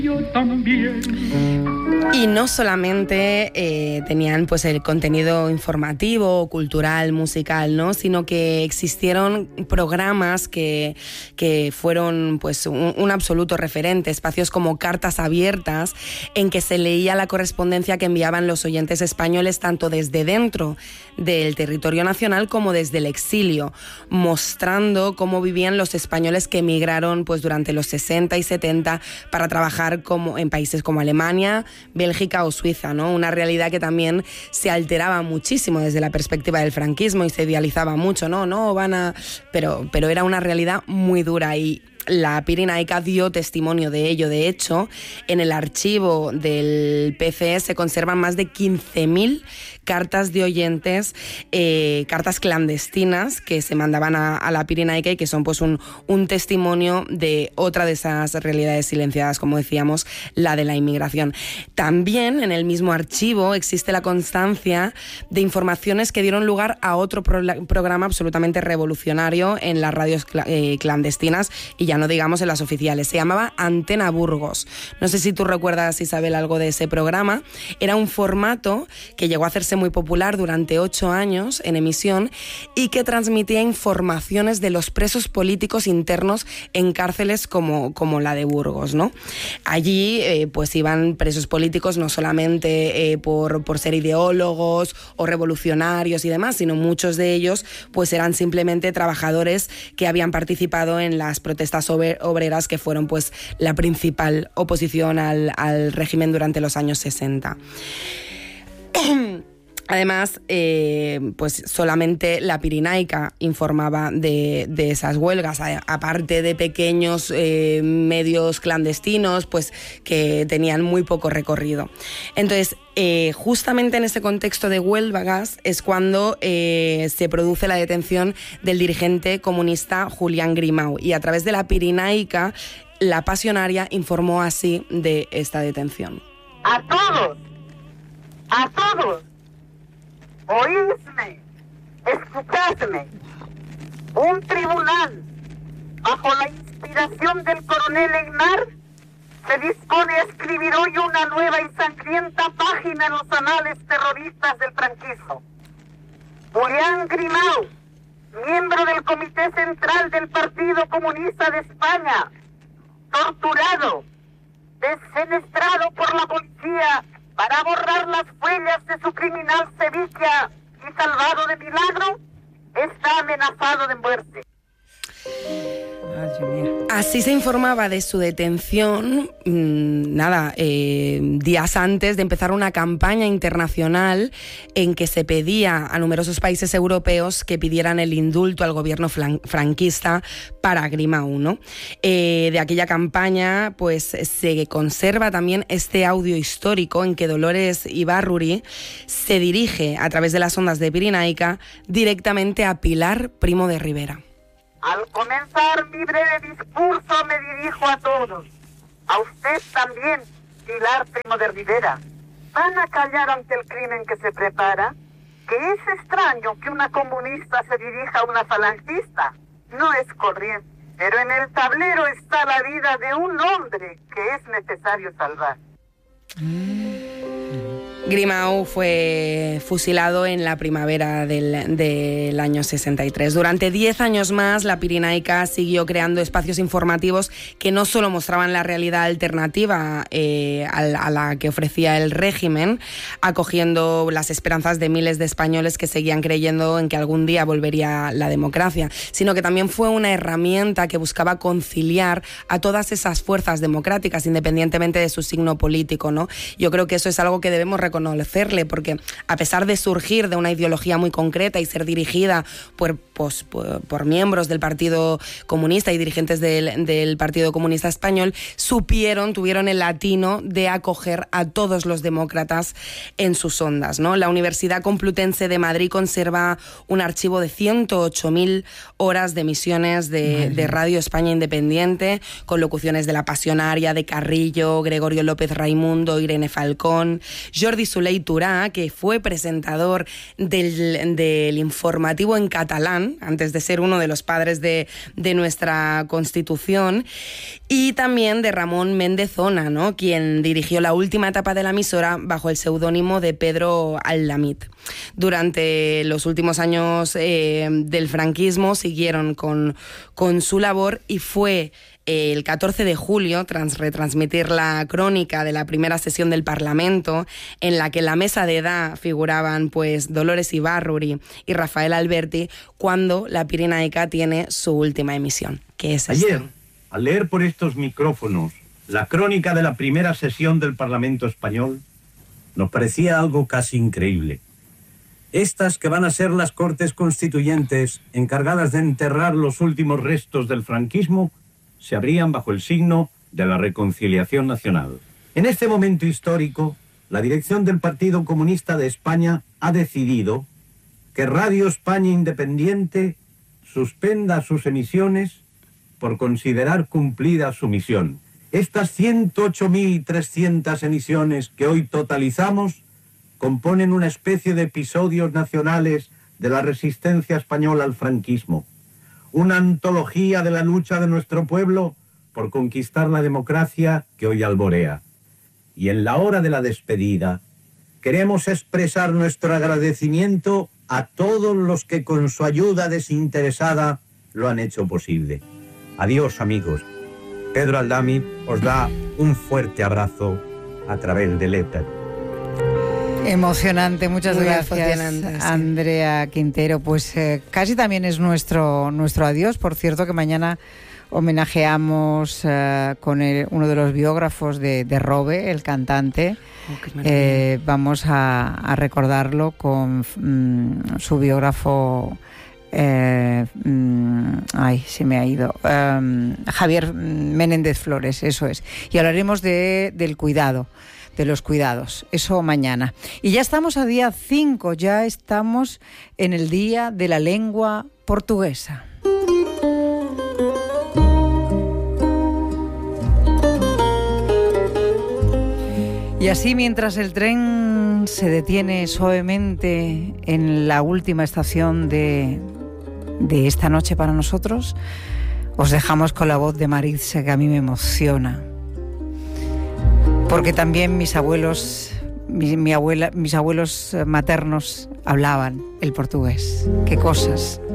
Yo también. Y no solamente tenían pues el contenido informativo, cultural, musical, ¿no? Sino que existieron programas que fueron pues un absoluto referente, espacios como Cartas Abiertas, en que se leía la correspondencia que enviaban los oyentes españoles tanto desde dentro del territorio nacional como desde el exilio, mostrando cómo vivían los españoles que emigraron pues durante los 60 y 70 para trabajar como en países como Alemania, Bélgica o Suiza, ¿no? Una realidad que también se alteraba muchísimo desde la perspectiva del franquismo y se idealizaba mucho, pero era una realidad muy dura y la Pirenaica dio testimonio de ello. De hecho, en el archivo del PCE se conservan más de 15.000 cartas de oyentes, cartas clandestinas que se mandaban a la Pirenaica y que son pues un testimonio de otra de esas realidades silenciadas, como decíamos, la de la inmigración. También en el mismo archivo existe la constancia de informaciones que dieron lugar a otro programa absolutamente revolucionario en las radios clandestinas y ya no digamos en las oficiales. Se llamaba Antena Burgos. No sé si tú recuerdas, Isabel, algo de ese programa. Era un formato que llegó a hacerse muy popular durante 8 años en emisión y que transmitía informaciones de los presos políticos internos en cárceles como la de Burgos, ¿no? Allí pues iban presos políticos no solamente por ser ideólogos o revolucionarios y demás, sino muchos de ellos pues eran simplemente trabajadores que habían participado en las protestas obreras que fueron pues la principal oposición al régimen durante los años 60. Además, pues solamente la Pirenaica informaba de esas huelgas, aparte de pequeños medios clandestinos, pues que tenían muy poco recorrido. Entonces, justamente en ese contexto de huelgas es cuando se produce la detención del dirigente comunista Julián Grimau, y a través de la Pirenaica, la Pasionaria informó así de esta detención. A todos, oídme, escuchadme. Un tribunal, bajo la inspiración del coronel Egnar, se dispone a escribir hoy una nueva y sangrienta página en los anales terroristas del franquismo. Julián Grimau, miembro del Comité Central del Partido Comunista de España, torturado, defenestrado por la policía para borrar las huellas de su criminal sevicia y salvado de milagro, está amenazado de muerte. Así se informaba de su detención, días antes de empezar una campaña internacional en que se pedía a numerosos países europeos que pidieran el indulto al gobierno franquista para Grimau, ¿no? De aquella campaña pues se conserva también este audio histórico en que Dolores Ibárruri se dirige a través de las ondas de Pirenaica directamente a Pilar Primo de Rivera. Al comenzar mi breve discurso me dirijo a todos, a usted también, Pilar Primo de Rivera. ¿Van a callar ante el crimen que se prepara? ¿Que es extraño que una comunista se dirija a una falangista? No es corriente, pero en el tablero está la vida de un hombre que es necesario salvar. Grimau fue fusilado en la primavera del año 63. Durante 10 años más, la Pirenaica siguió creando espacios informativos que no solo mostraban la realidad alternativa a la que ofrecía el régimen, acogiendo las esperanzas de miles de españoles que seguían creyendo en que algún día volvería la democracia, sino que también fue una herramienta que buscaba conciliar a todas esas fuerzas democráticas, independientemente de su signo político, ¿no? Yo creo que eso es algo que debemos reconocerle, porque a pesar de surgir de una ideología muy concreta y ser dirigida por miembros del Partido Comunista y dirigentes del Partido Comunista Español, tuvieron el latino de acoger a todos los demócratas en sus ondas, ¿no? La Universidad Complutense de Madrid conserva un archivo de 108.000 horas de emisiones de Radio España Independiente, con locuciones de La Pasionaria, de Carrillo, Gregorio López Raimundo, Irene Falcón, Jordi Solé Turá, que fue presentador del informativo en catalán, antes de ser uno de los padres de nuestra Constitución, y también de Ramón Méndez Ona, ¿no?, quien dirigió la última etapa de la emisora bajo el seudónimo de Pedro Al-Lamid. Durante los últimos años del franquismo siguieron con su labor, y fue el 14 de julio, tras retransmitir la crónica de la primera sesión del Parlamento, en la que en la mesa de edad figuraban pues Dolores Ibárruri y Rafael Alberti, cuando La Pirinaica tiene su última emisión, que es esta. Ayer, al leer por estos micrófonos la crónica de la primera sesión del Parlamento español, nos parecía algo casi increíble. Estas que van a ser las Cortes Constituyentes encargadas de enterrar los últimos restos del franquismo se abrían bajo el signo de la reconciliación nacional. En este momento histórico, la dirección del Partido Comunista de España ha decidido que Radio España Independiente suspenda sus emisiones por considerar cumplida su misión. Estas 108.300 emisiones que hoy totalizamos componen una especie de episodios nacionales de la resistencia española al franquismo, una antología de la lucha de nuestro pueblo por conquistar la democracia que hoy alborea. Y en la hora de la despedida, queremos expresar nuestro agradecimiento a todos los que con su ayuda desinteresada lo han hecho posible. Adiós, amigos. Pedro Al-Lamid os da un fuerte abrazo a través del éter. Emocionante, muchas Muy gracias, emocionante, sí. Andrea Quintero. Pues casi también es nuestro adiós. Por cierto, que mañana homenajeamos con uno de los biógrafos de Robe, el cantante. Vamos a recordarlo con su biógrafo. Se me ha ido. Javier Menéndez Flores, eso es. Y hablaremos del cuidado, de los cuidados, eso mañana. Y ya estamos a día 5, ya estamos en el Día de la Lengua Portuguesa. Y así, mientras el tren se detiene suavemente en la última estación de esta noche para nosotros, os dejamos con la voz de Maritza, que a mí me emociona. Porque también mis abuelos maternos hablaban el portugués. Qué cosas.